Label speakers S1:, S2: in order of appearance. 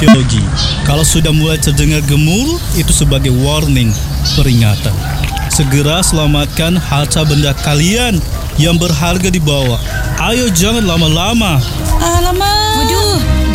S1: Shogi. Kalau sudah mulai terdengar gemuruh, itu sebagai warning, peringatan. Segera selamatkan harta benda kalian yang berharga di bawah. Ayo jangan lama-lama.
S2: Alamak.
S3: Waduh,